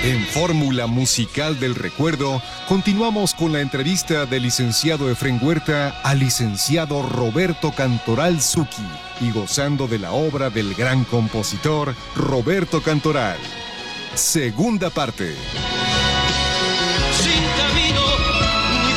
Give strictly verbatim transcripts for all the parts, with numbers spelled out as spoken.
En Fórmula Musical del Recuerdo, continuamos con la entrevista del licenciado Efrén Huerta al licenciado Roberto Cantoral Zucchi y gozando de la obra del gran compositor Roberto Cantoral. Segunda parte. Sin camino ni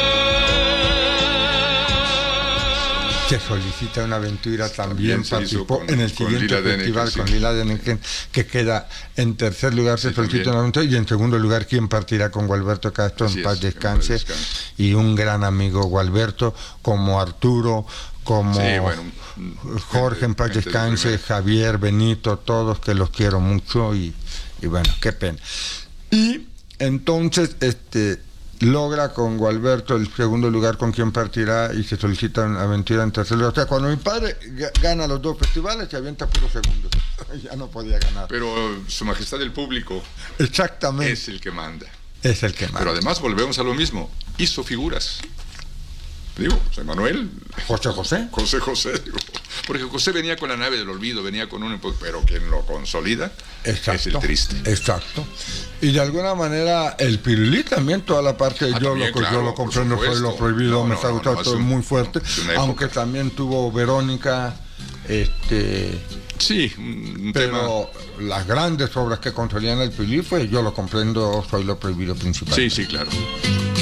fe. Se solicita una aventura, también, también participó con, en el con siguiente Lila festival Deneken, con sí. Lila Deneken, que queda en tercer lugar, se Sí, solicita también. una aventura, y en segundo lugar, ¿quién partirá con Gualberto Castro? Así En paz es, en paz descanse. descanse. Y un gran amigo Gualberto, como Arturo, como Sí, bueno, Jorge, en paz gente de descanse, primera. Javier, Benito, todos que los quiero mucho, y, y bueno, qué pena. Y entonces, este... logra con Gualberto el segundo lugar, con quien partirá, y se solicita una aventura en tercer lugar. O sea, cuando mi padre ga- gana los dos festivales, se avienta puro segundo. Ya no podía ganar. Pero Su Majestad el Público Exactamente. es el que manda. Es el que Pero manda. además volvemos a lo mismo. Hizo figuras. Digo, José Manuel. José José. José José, digo. Porque José venía con la nave del olvido, venía con un... Pero quien lo consolida Exacto. es el triste. Exacto. Y de alguna manera el Pirulí también, toda la parte, Ah, yo, también, lo, claro, yo lo por comprendo, fue supuesto. lo prohibido, No, me no, está no, gustando no, todo es un- muy fuerte, es una aunque época. también tuvo Verónica, este... Sí, un pero tema... las grandes obras que consolían el Pirulí fue Yo lo comprendo, Soy lo prohibido principal. Sí, sí, claro.